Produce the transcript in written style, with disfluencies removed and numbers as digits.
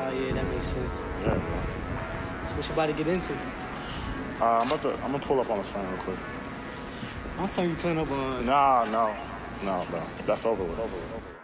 Oh, yeah, that makes sense. Yeah, bro. So what you about to get into? I'm gonna pull up on the phone real quick. I'll tell you playing up on... No. That's over with.